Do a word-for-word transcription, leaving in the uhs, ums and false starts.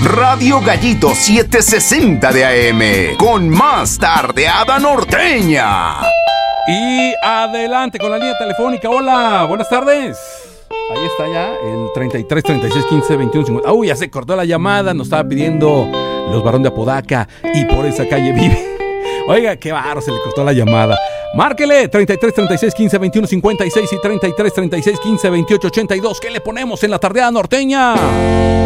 Radio Gallito setecientos sesenta de A M, con más tardeada norteña. Y adelante con la línea telefónica. Hola, buenas tardes. Ahí está ya, el treinta y tres, treinta y seis, quince, veintiuno, cincuenta. Uy, ya se cortó la llamada, nos estaba pidiendo los Barón de Apodaca y por esa calle vive. Oiga, qué barro, se le cortó la llamada. Márquele, treinta y tres, treinta y seis, quince, veintiuno, cincuenta y seis y treinta y tres, treinta y seis, quince, veintiocho, ochenta y dos. ¿Qué le ponemos en la tardeada norteña?